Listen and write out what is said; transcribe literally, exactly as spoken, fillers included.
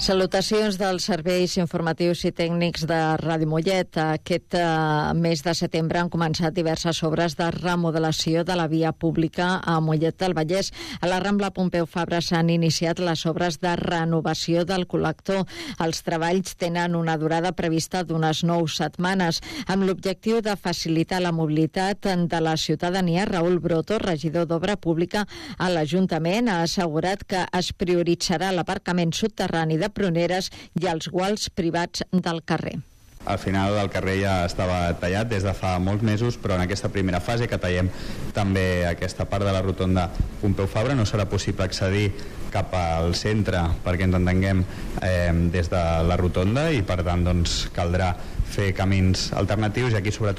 Salutacions dels serveis informatius i tècnics de Ràdio Mollet. Aquest uh, mes de setembre han començat diverses obres de remodelació de la via pública a Mollet del Vallès. A la Rambla Pompeu Fabra s'han iniciat les obres de renovació del col·lector. Els treballs tenen una durada prevista d'unes nou setmanes. Amb l'objectiu de facilitar la mobilitat de la ciutadania, Raül Broto, regidor d'Obra Pública a l'Ajuntament, ha assegurat que es prioritzarà l'aparcament subterrani de Pruneres i els guals privats del carrer. Al final el carrer ja estava tallat des de fa molts mesos, però en aquesta primera fase que tallem també aquesta part de la rotonda Pompeu Fabra no serà possible accedir cap al centre perquè ens entenguem eh, des de la rotonda i per tant doncs, caldrà fer camins alternatius i aquí sobretot